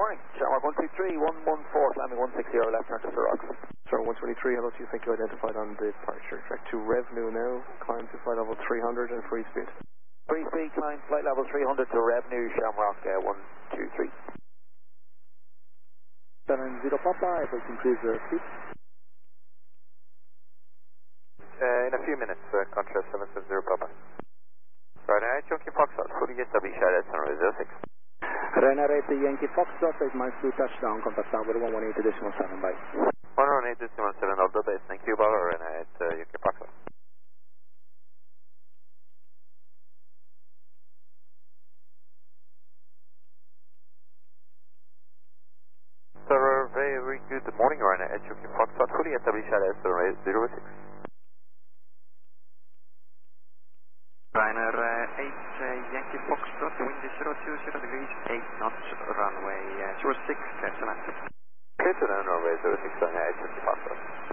morning. Shamrock 123, 114, landing 160, left turn to Sir Rocks. Sorry, 123, how much do you think you identified on the departure? Track to revenue now, climb to flight level 300 and free speed. Free speed, climb flight level 300 to revenue, Shamrock 123. 70 Papa, able to increase the speed. In a few minutes, contrast 770 Papa. Right, Yankee Foxtrot, fully SW, Shadow, Sunrise 06. Ryanair 8 Yankee Foxtrot, 8 miles to touchdown, contact tower 118.7, bye. 118.7, all the base, thank you, Baba, Ryanair 8 Yankee Foxtrot. Sir, very good morning, Ryanair 8 Yankee Foxtrot, fully SW, Shadow, Sunrise 06. Ryanair 8 Yankee Foxtrot, wind is 020 degrees, 8 knots, runway 06, cancel. Clear to runway 06, Ryanair 8 Yankee Foxtrot.